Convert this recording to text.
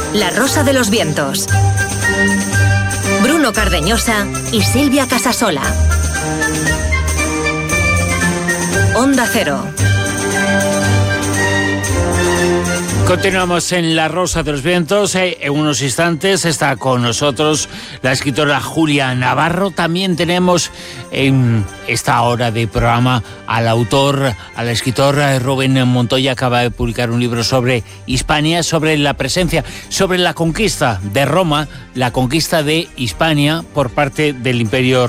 La Rosa de los Vientos. Bruno Cardeñosa y Silvia Casasola. Onda Cero. Continuamos en La Rosa de los Vientos. En unos instantes está con nosotros la escritora Julia Navarro. También tenemos en esta hora de programa al autor, al escritor Rubén Montoya. Acaba de publicar un libro sobre Hispania, sobre la presencia, sobre la conquista de Roma, la conquista de Hispania por parte del Imperio